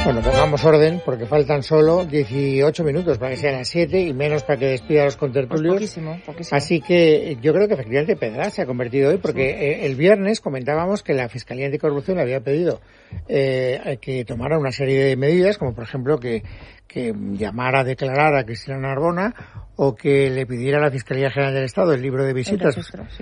Bueno, pongamos orden, porque faltan solo 18 minutos para que sean las 7 y menos para que despida a los contertulios. Pues poquísimo. Así que yo creo que efectivamente Pedraz se ha convertido hoy, porque el viernes comentábamos que la Fiscalía Anticorrupción le había pedido que tomara una serie de medidas, como por ejemplo que llamara a declarar a Cristina Narbona o que le pidiera a la Fiscalía General del Estado el libro de visitas.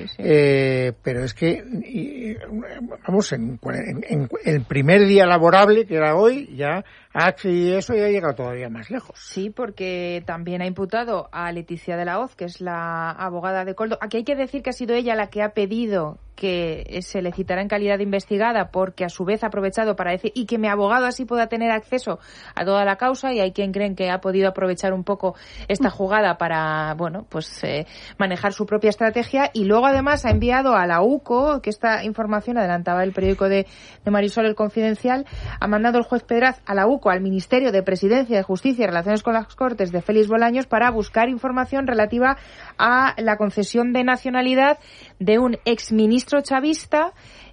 Pero es que, vamos, en el primer día laborable, que era hoy, ya ha accedido a eso y ha llegado todavía más lejos. Sí, porque también ha imputado a Leticia de la Hoz, que es la abogada de Koldo. Aquí hay que decir que ha sido ella la que ha pedido que se le citara en calidad de investigada, porque a su vez ha aprovechado para decir y que mi abogado así pueda tener acceso a toda la causa, y hay quien creen que ha podido aprovechar un poco esta jugada para, bueno, pues manejar su propia estrategia. Y luego además ha enviado a la UCO, que esta información adelantaba el periódico de Marisol, El Confidencial, ha mandado el juez Pedraz a la UCO, al Ministerio de Presidencia, de Justicia y Relaciones con las Cortes de Félix Bolaños, para buscar información relativa a la concesión de nacionalidad de un exministro chavista,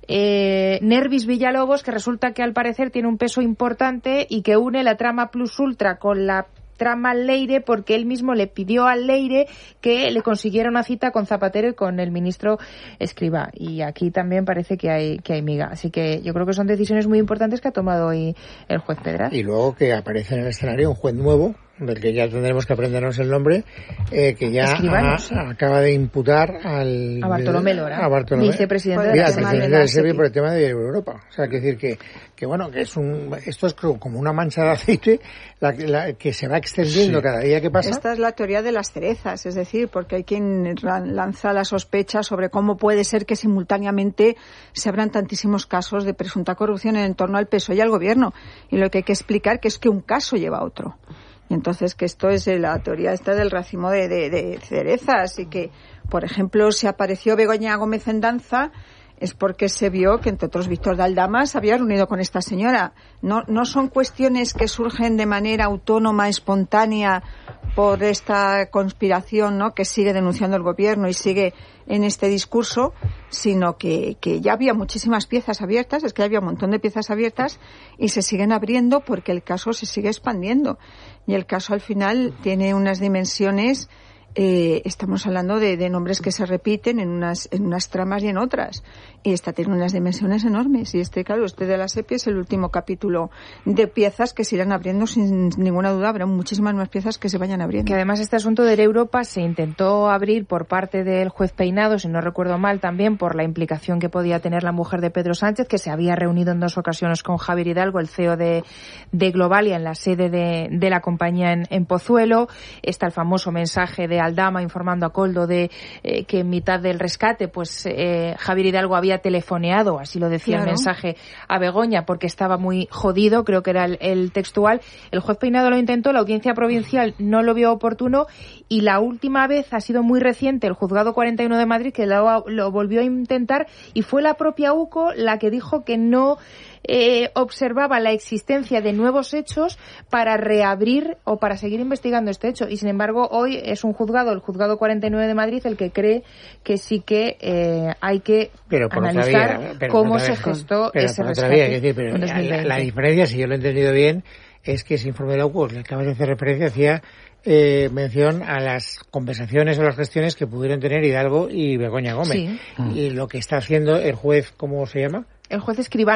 Nervis Villalobos, que resulta que al parecer tiene un peso importante y que une la trama Plus Ultra con la trama Leire, porque él mismo le pidió al Leire que le consiguiera una cita con Zapatero y con el ministro Escrivá. Y aquí también parece que hay miga. Así que yo creo que son decisiones muy importantes que ha tomado hoy el juez Pedraz. Y luego que aparece en el escenario un juez nuevo, del que ya tendremos que aprendernos el nombre, que ya acaba de imputar a Bartolomé Lora, vicepresidente de la SEPI por el tema de Europa. O sea, que decir que bueno, que esto es como una mancha de aceite que se va extendiendo cada día que pasa. Esta es la teoría de las cerezas, es decir, porque hay quien lanza la sospecha sobre cómo puede ser que simultáneamente se abran tantísimos casos de presunta corrupción en torno al PSOE y al gobierno. Y lo que hay que explicar que es que un caso lleva a otro. Y entonces que esto es la teoría esta del racimo de cerezas, y que, por ejemplo, si apareció Begoña Gómez en Danza es porque se vio que, entre otros, Víctor de Aldama se había reunido con esta señora. No son cuestiones que surgen de manera autónoma, espontánea, por esta conspiración, ¿no?, que sigue denunciando el gobierno y sigue en este discurso, sino que ya había muchísimas piezas abiertas, es que había un montón de piezas abiertas y se siguen abriendo porque el caso se sigue expandiendo. Y el caso al final tiene unas dimensiones, estamos hablando de nombres que se repiten en unas tramas y en otras. Y esta tiene unas dimensiones enormes. Y claro, de la SEPI es el último capítulo de piezas que se irán abriendo, sin ninguna duda. Habrá muchísimas más piezas que se vayan abriendo. Que además este asunto de Europa se intentó abrir por parte del juez Peinado, si no recuerdo mal, también por la implicación que podía tener la mujer de Pedro Sánchez, que se había reunido en 2 ocasiones con Javier Hidalgo, el CEO de Globalia, en la sede de la compañía en Pozuelo. Está el famoso mensaje de Aldama informando a Koldo de que en mitad del rescate pues Javier Hidalgo había telefoneado, así lo decía el mensaje, a Begoña porque estaba muy jodido, creo que era el textual. El juez Peinado lo intentó, la Audiencia Provincial no lo vio oportuno, y la última vez ha sido muy reciente, el Juzgado 41 de Madrid, que lo volvió a intentar, y fue la propia UCO la que dijo que no observaba la existencia de nuevos hechos para reabrir o para seguir investigando este hecho. Y sin embargo hoy es el Juzgado 49 de Madrid, el que cree que sí que hay que analizar cómo se gestó ese rescate en 2020. La diferencia, si yo lo he entendido bien, es que ese informe de la UCO, que acabas de hacer referencia, hacía mención a las conversaciones o las gestiones que pudieron tener Hidalgo y Begoña Gómez. Sí. Y lo que está haciendo el juez, ¿cómo se llama? El juez Escrivá.